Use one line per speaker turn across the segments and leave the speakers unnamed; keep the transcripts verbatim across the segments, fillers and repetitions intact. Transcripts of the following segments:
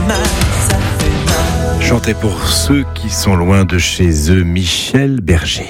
mal, ça fait mal.
Chanté pour ceux qui sont loin de chez eux, Michel Berger.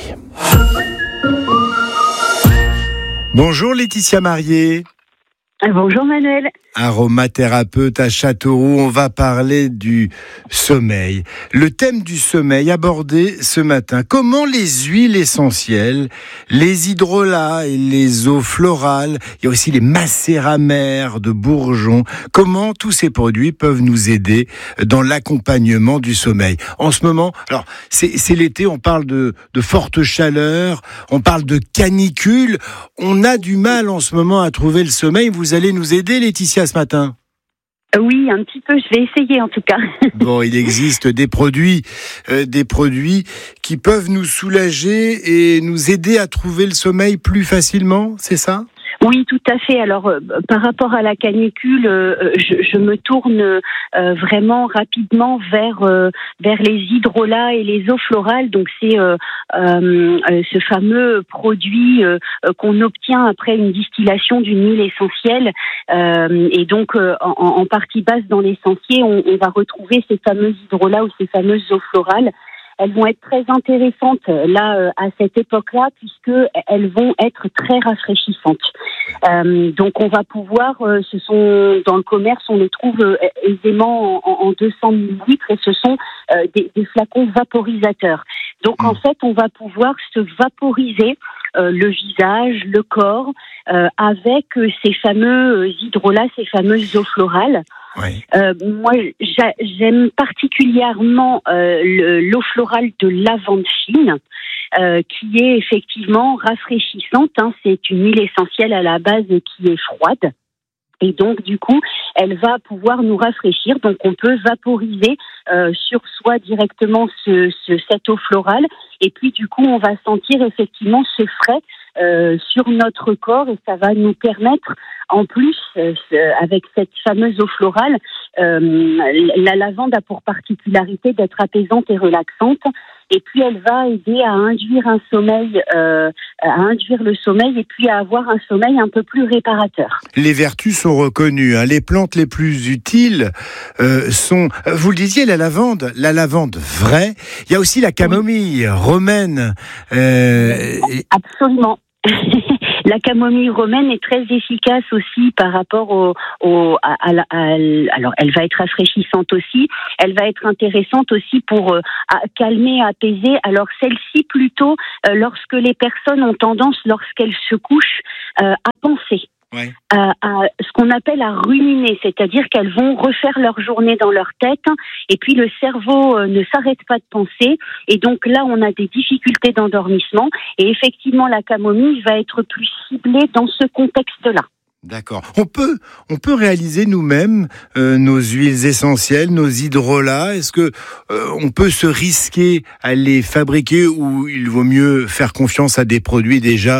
Bonjour Laetitia Marié.
Bonjour Manuel.
Aromathérapeute à Châteauroux, on va parler du sommeil. Le thème du sommeil abordé ce matin. Comment les huiles essentielles, les hydrolats et les eaux florales, il y a aussi les macéramères de bourgeons, comment tous ces produits peuvent nous aider dans l'accompagnement du sommeil. En ce moment, alors c'est, c'est l'été, on parle de, de forte chaleur, on parle de canicule, on a du mal en ce moment à trouver le sommeil. Vous allez nous aider Laetitia ce matin?
Oui, un petit peu, je vais essayer en tout cas.
Bon, il existe des produits, euh, des produits qui peuvent nous soulager et nous aider à trouver le sommeil plus facilement, c'est ça ?
Oui, tout à fait. Alors, euh, par rapport à la canicule, euh, je, je me tourne euh, vraiment rapidement vers euh, vers les hydrolats et les eaux florales. Donc, c'est euh, euh, ce fameux produit euh, qu'on obtient après une distillation d'une huile essentielle. Euh, et donc, euh, en, en partie basse dans l'essentiel, on, on va retrouver ces fameux hydrolats ou ces fameuses eaux florales. Elles vont être très intéressantes là euh, à cette époque-là puisque elles vont être très rafraîchissantes. Euh, donc on va pouvoir, euh, ce sont dans le commerce, on les trouve euh, aisément en, en deux cents millilitres et ce sont euh, des, des flacons vaporisateurs. Donc en fait, on va pouvoir se vaporiser euh, le visage, le corps euh, avec euh, ces fameux hydrolats, ces fameuses eaux florales.
Oui.
Euh, moi, j'a, j'aime particulièrement euh, le, l'eau florale de lavande fine, euh, qui est effectivement rafraîchissante. Hein. C'est une huile essentielle à la base qui est froide. Et donc, du coup, elle va pouvoir nous rafraîchir. Donc, on peut vaporiser euh, sur soi directement ce, ce, cette eau florale. Et puis, du coup, on va sentir effectivement ce frais euh, sur notre corps. Et ça va nous permettre, en plus, euh, avec cette fameuse eau florale, euh, la lavande a pour particularité d'être apaisante et relaxante. Et puis, elle va aider à induire un sommeil, euh, à induire le sommeil et puis à avoir un sommeil un peu plus réparateur.
Les vertus sont reconnues. Hein. Les plantes les plus utiles euh, sont, vous le disiez, la lavande, la lavande vraie. Il y a aussi la camomille romaine. Euh, et...
Absolument. La camomille romaine est très efficace aussi par rapport au, au à, à, à, alors elle va être rafraîchissante aussi, elle va être intéressante aussi pour euh, à, calmer, apaiser. Alors celle-ci plutôt euh, lorsque les personnes ont tendance, lorsqu'elles se couchent, euh, à penser.
Ouais.
À, à ce qu'on appelle à ruminer, c'est-à-dire qu'elles vont refaire leur journée dans leur tête et puis le cerveau euh, ne s'arrête pas de penser et donc là on a des difficultés d'endormissement et effectivement la camomille va être plus ciblée dans ce contexte-là.
D'accord. On peut, on peut réaliser nous-mêmes euh, nos huiles essentielles, nos hydrolats. Est-ce que euh, on peut se risquer à les fabriquer ou il vaut mieux faire confiance à des produits déjà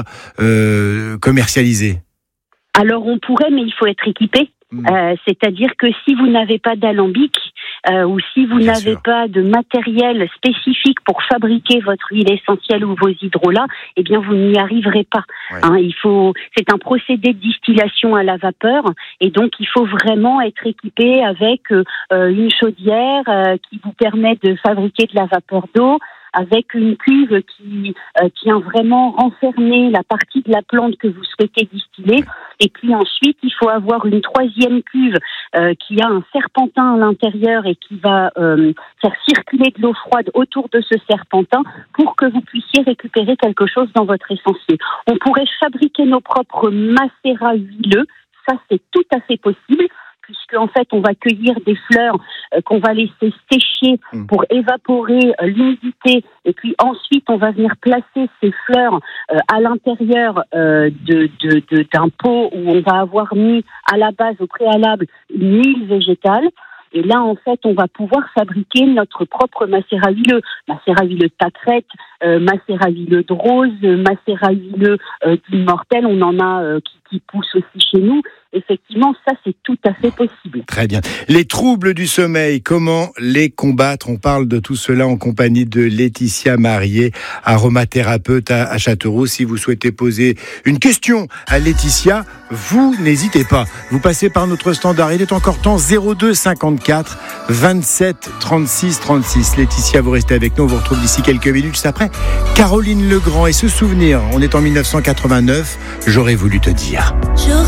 euh, commercialisés ?
Alors on pourrait, mais il faut être équipé. Mmh. Euh, c'est-à-dire que si vous n'avez pas d'alambic euh, ou si vous
Bien
n'avez
sûr.
pas de matériel spécifique pour fabriquer votre huile essentielle ou vos hydrolats, eh bien vous n'y arriverez pas.
Ouais.
Hein, il faut, c'est un procédé de distillation à la vapeur et donc il faut vraiment être équipé avec euh, une chaudière euh, qui vous permet de fabriquer de la vapeur d'eau, avec une cuve qui euh, vient vraiment renfermer la partie de la plante que vous souhaitez distiller. Et puis ensuite, il faut avoir une troisième cuve euh, qui a un serpentin à l'intérieur et qui va euh, faire circuler de l'eau froide autour de ce serpentin pour que vous puissiez récupérer quelque chose dans votre essentiel. On pourrait fabriquer nos propres macérats huileux. Ça, c'est tout à fait possible, puisque en fait on va cueillir des fleurs euh, qu'on va laisser sécher pour évaporer euh, l'humidité et puis ensuite on va venir placer ces fleurs euh, à l'intérieur euh, de, de, de, d'un pot où on va avoir mis à la base au préalable une huile végétale. Et là, en fait, on va pouvoir fabriquer notre propre macérat huileux. Macérat huileux de pâquerette, euh, macérat huileux de rose, macérat huileux euh, d'immortel, on en a euh, qui, qui poussent aussi chez nous. effectivement, ça, c'est tout à fait possible.
Très bien. Les troubles du sommeil, comment les combattre? On parle de tout cela en compagnie de Laetitia Marié, aromathérapeute à, à Châteauroux. Si vous souhaitez poser une question à Laetitia, vous n'hésitez pas. Vous passez par notre standard. Il est encore temps, zéro deux cinquante-quatre vingt-sept trente-six trente-six. Laetitia, vous restez avec nous. On vous retrouve d'ici quelques minutes. Juste après, Caroline Legrand et ce souvenir. On est en mille neuf cent quatre-vingt-neuf. J'aurais voulu te dire.